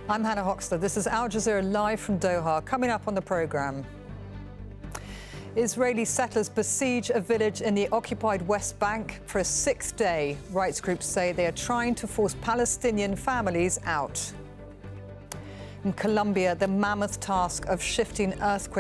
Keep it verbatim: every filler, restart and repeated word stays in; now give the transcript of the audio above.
I'm Hannah Hoxter. This is Al Jazeera live from Doha. Coming up on the programme. Israeli settlers besiege a village in the occupied West Bank for a sixth day. Rights groups say they are trying to force Palestinian families out. In Colombia, the mammoth task of shifting earthquake